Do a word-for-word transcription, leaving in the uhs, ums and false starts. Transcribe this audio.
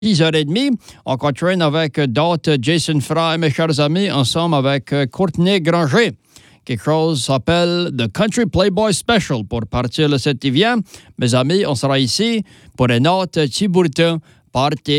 six heures trente. On continue avec d'autres Jason Fry, mes chers amis, ensemble avec Courtney Granger. Quelque chose s'appelle The Country Playboy Special pour partir le septième. Mes amis, on sera ici pour une autre petit bout de temps. Partez